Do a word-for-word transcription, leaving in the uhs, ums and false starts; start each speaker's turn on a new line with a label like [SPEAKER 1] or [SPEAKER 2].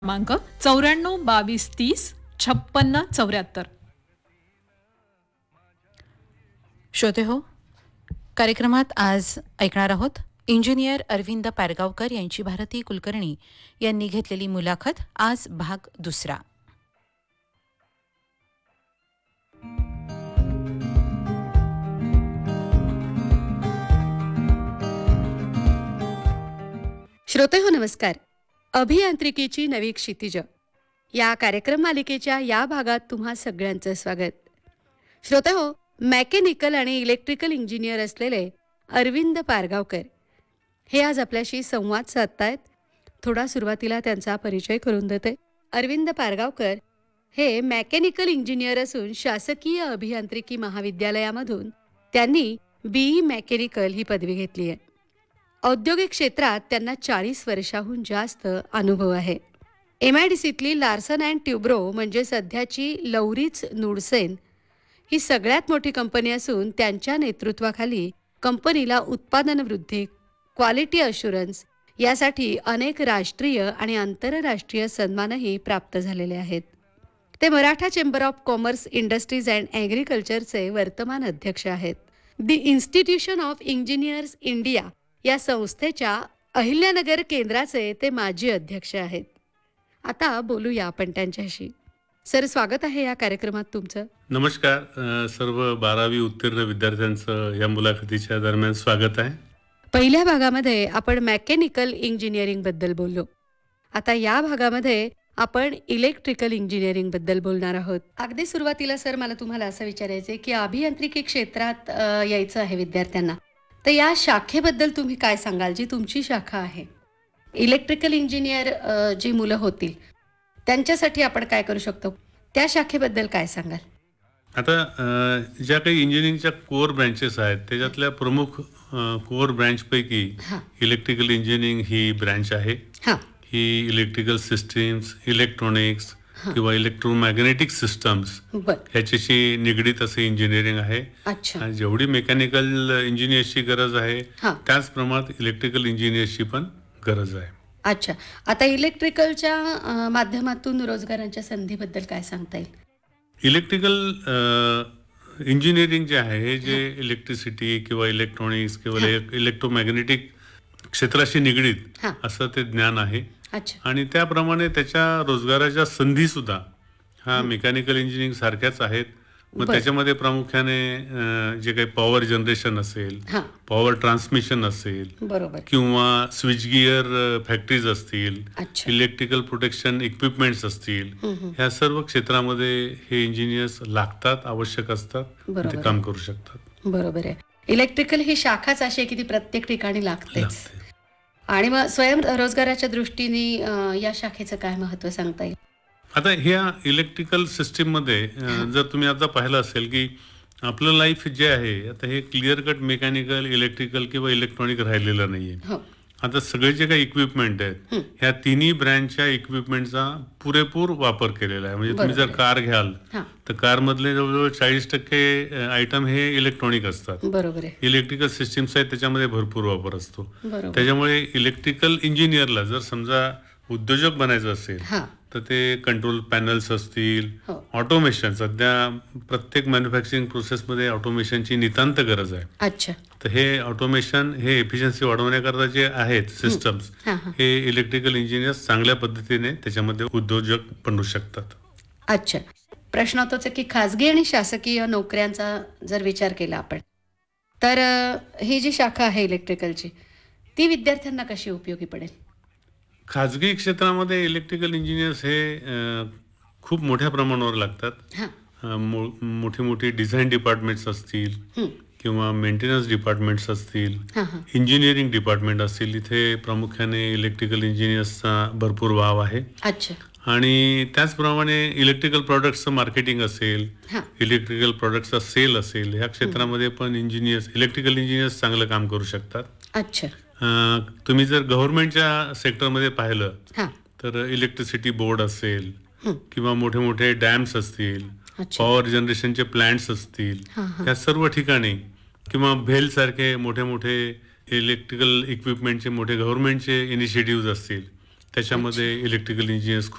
[SPEAKER 1] क्रमांक चौऱ्याण्णव बावीस तीस छप्पन्न चौऱ्याहत्तर.
[SPEAKER 2] श्रोते हो, कार्यक्रमात आज ऐकणार आहोत इंजिनियर अरविंद पारगावकर यांची भारती कुलकर्णी यांनी घेतलेली मुलाखत. आज भाग दुसरा.
[SPEAKER 3] श्रोते हो नमस्कार. अभियांत्रिकीची नवी क्षितिज या कार्यक्रम मालिकेच्या या भागात तुम्हा सगळ्यांचं स्वागत. श्रोते हो, मेकॅनिकल आणि इलेक्ट्रिकल इंजिनियर असलेले अरविंद पारगावकर हे आज आपल्याशी संवाद साधतायत. थोडा सुरुवातीला त्यांचा परिचय करून देते. अरविंद पारगावकर हे मेकॅनिकल इंजिनियर असून शासकीय अभियांत्रिकी महाविद्यालयामधून त्यांनी बीई मेकॅनिकल ही पदवी घेतली आहे. औद्योगिक क्षेत्रात त्यांना चाळीस वर्षाहून जास्त अनुभव आहे. M I D सीतली Larsen and ट्युब्रो म्हणजे सध्याची लौरीच नुडसेन ही सगळ्यात मोठी कंपनी असून त्यांच्या नेतृत्वाखाली कंपनीला उत्पादन वृद्धी, क्वालिटी अश्युरन्स यासाठी अनेक राष्ट्रीय आणि आंतरराष्ट्रीय सन्मानही प्राप्त झालेले आहेत. ते Maratha chamber of commerce, industries and ॲग्रिकल्चरचे वर्तमान अध्यक्ष आहेत. दी इन्स्टिट्यूशन ऑफ इंजिनियर्स इंडिया या संस्थेच्या अहिल्यानगर केंद्राचे ते माजी अध्यक्ष आहेत. आता बोलूया आपण त्यांच्याशी. सर, स्वागत आहे या कार्यक्रमात तुमचं.
[SPEAKER 4] नमस्कार. सर्व बारावी उत्तीर्ण विद्यार्थ्यांचं या मुलाखतीच्या दरम्यान स्वागत आहे.
[SPEAKER 3] पहिल्या भागामध्ये आपण मेकॅनिकल इंजिनिअरिंग बद्दल बोललो. आता या भागामध्ये आपण इलेक्ट्रिकल इंजिनिअरिंग बद्दल बोलणार आहोत. अगदी सुरुवातीला सर मला तुम्हाला असं विचारायचं आहे की अभियांत्रिकी क्षेत्रात अ, यायचं आहे विद्यार्थ्यांना, तर या शाखेबद्दल तुम्ही काय सांगाल, जी तुमची शाखा आहे? इलेक्ट्रिकल इंजिनियर अ, जी मुलं होतील त्यांच्यासाठी आपण काय करू शकतो, त्या शाखेबद्दल काय सांगाल?
[SPEAKER 4] आता अ, ज्या काही इंजिनिअरिंगच्या कोअर ब्रँचेस आहेत त्याच्यातल्या प्रमुख कोअर ब्रँचपैकी
[SPEAKER 3] हां
[SPEAKER 4] इलेक्ट्रिकल इंजिनिअरिंग ही ब्रँच आहे.
[SPEAKER 3] हां
[SPEAKER 4] ही इलेक्ट्रिकल सिस्टीम्स, इलेक्ट्रॉनिक्स किंवा इलेक्ट्रोमॅग्नेटिक सिस्टम्स
[SPEAKER 3] बर
[SPEAKER 4] ह्याच्याशी निगडीत असं इंजिनिअरिंग आहे.
[SPEAKER 3] अच्छा
[SPEAKER 4] आणि जेवढी मेकॅनिकल इंजिनियर्सची गरज आहे
[SPEAKER 3] हां
[SPEAKER 4] त्याच प्रमाणात इलेक्ट्रिकल इंजिनियर्सची पण गरज आहे.
[SPEAKER 3] अच्छा. आता इलेक्ट्रिकलच्या अ, माध्यमातून रोजगारांच्या संधीबद्दल काय सांगता येईल?
[SPEAKER 4] इलेक्ट्रिकल इंजिनिअरिंग जे आहे हे जे इलेक्ट्रिसिटी किंवा इलेक्ट्रॉनिक्स किंवा इलेक्ट्रोमॅग्नेटिक क्षेत्राशी निगडीत
[SPEAKER 3] हां
[SPEAKER 4] असं ते ज्ञान आहे.
[SPEAKER 3] अच्छा
[SPEAKER 4] आणि त्याप्रमाणे त्याच्या रोजगाराच्या संधी सुद्धा हा मेकॅनिकल इंजिनिअरिंग सारख्याच आहेत. मग
[SPEAKER 3] बरं.
[SPEAKER 4] त्याच्यामध्ये प्रामुख्याने अ, जे काही पॉवर जनरेशन असेल,
[SPEAKER 3] हां
[SPEAKER 4] पॉवर ट्रान्समिशन असेल
[SPEAKER 3] बरोबर.
[SPEAKER 4] किंवा स्विच गिअर फॅक्टरीज असतील,
[SPEAKER 3] अच्छा
[SPEAKER 4] इलेक्ट्रिकल प्रोटेक्शन इक्विपमेंट्स असतील,
[SPEAKER 3] हं, हं.
[SPEAKER 4] ह्या सर्व क्षेत्रामध्ये हे इंजिनियर्स लागतात, आवश्यक असतात,
[SPEAKER 3] बरोबर.
[SPEAKER 4] ते काम करू शकतात.
[SPEAKER 3] बरोबर आहे. इलेक्ट्रिकल ही शाखाच अशी आहे की ती प्रत्येक ठिकाणी लागतेच.
[SPEAKER 4] लागते.
[SPEAKER 3] आणि मग स्वयंरोजगाराच्या दृष्टीने अ, या शाखेचं काय महत्त्व सांगता येईल?
[SPEAKER 4] आता ह्या इलेक्ट्रिकल सिस्टीममध्ये अ, जर तुम्ही आता पाहिलं असेल की आपलं लाईफ जे आहे आता हे क्लिअर कट मेकॅनिकल, इलेक्ट्रिकल किंवा इलेक्ट्रॉनिक राहिलेलं नाहीये.
[SPEAKER 3] हो
[SPEAKER 4] आता सगळे जे काही इक्विपमेंट आहेत
[SPEAKER 3] हं.
[SPEAKER 4] ह्या तिन्ही ब्रँडच्या इक्विपमेंटचा पुरेपूर वापर केलेला आहे. म्हणजे तुम्ही जर
[SPEAKER 3] बरोबर.
[SPEAKER 4] कार घ्याल
[SPEAKER 3] हां
[SPEAKER 4] तर कारमधले जवळजवळ चाळीस टक्के आयटम हे इलेक्ट्रॉनिक असतात.
[SPEAKER 3] बरोबर आहे.
[SPEAKER 4] इलेक्ट्रिकल सिस्टीम्स आहेत त्याच्यामध्ये भरपूर वापर असतो.
[SPEAKER 3] बरोबर.
[SPEAKER 4] त्याच्यामुळे इलेक्ट्रिकल इंजिनियरला जर समजा उद्योजक बनायचं असेल
[SPEAKER 3] हां
[SPEAKER 4] तर ते कंट्रोल पॅनल्स असतील,
[SPEAKER 3] हो
[SPEAKER 4] ऑटोमेशन, सध्या प्रत्येक मॅन्युफॅक्चरिंग प्रोसेसमध्ये ऑटोमेशनची नितांत गरज आहे.
[SPEAKER 3] अच्छा
[SPEAKER 4] तर हे ऑटोमेशन हे एफिशियन्सी वाढवण्याकरता जे आहेत सिस्टम्स
[SPEAKER 3] हां हां
[SPEAKER 4] हे इलेक्ट्रिकल इंजिनियर्स चांगल्या पद्धतीने त्याच्यामध्ये उद्योजक बनू शकतात.
[SPEAKER 3] अच्छा. प्रश्न होतोच आहे की खाजगी आणि शासकीय नोकऱ्यांचा जर विचार केला आपण तर अ, ही जी शाखा आहे इलेक्ट्रिकलची ती विद्यार्थ्यांना कशी उपयोगी पडेल?
[SPEAKER 4] खाजगी क्षेत्रामध्ये इलेक्ट्रिकल इंजिनियर्स हे अ, खूप मोठ्या प्रमाणावर लागतात.
[SPEAKER 3] हां
[SPEAKER 4] अ, मो- मोठी मोठी डिझाईन डिपार्टमेंट्स असतील
[SPEAKER 3] हं.
[SPEAKER 4] किंवा मेंटेनन्स डिपार्टमेंट्स असतील,
[SPEAKER 3] हां हां
[SPEAKER 4] इंजिनिअरिंग डिपार्टमेंट असतील, इथे प्रामुख्याने इलेक्ट्रिकल इंजिनियर्सचा भरपूर वाव आहे.
[SPEAKER 3] अच्छा
[SPEAKER 4] आणि त्याचप्रमाणे इलेक्ट्रिकल प्रॉडक्ट्सचं मार्केटिंग असेल,
[SPEAKER 3] हां
[SPEAKER 4] इलेक्ट्रिकल प्रॉडक्ट्सचा सेल असेल, ह्या क्षेत्रामध्ये पण इंजिनियर्स इलेक्ट्रिकल इंजिनियर्स चांगलं काम करू शकतात.
[SPEAKER 3] अच्छा
[SPEAKER 4] अ, तुम्ही जर गव्हर्नमेंटच्या सेक्टरमध्ये पाहिलं
[SPEAKER 3] हां
[SPEAKER 4] तर इलेक्ट्रिसिटी बोर्ड असेल
[SPEAKER 3] हं.
[SPEAKER 4] किंवा मोठे मोठे डॅम्स असतील,
[SPEAKER 3] अच्छा
[SPEAKER 4] पॉवर जनरेशनचे प्लांट्स असतील,
[SPEAKER 3] हां हां
[SPEAKER 4] या सर्व ठिकाणी किंवा भेल सारखे मोठे मोठे इलेक्ट्रिकल इक्विपमेंटचे मोठे गव्हर्नमेंटचे इनिशिएटिव्ह असतील त्याच्यामध्ये इलेक्ट्रिकल इंजिनियर्स